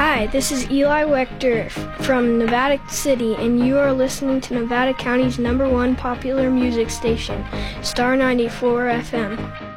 Hi, this is Eli Wechter from Nevada City, and you are listening to Nevada County's #1 popular music station, Star 94 FM.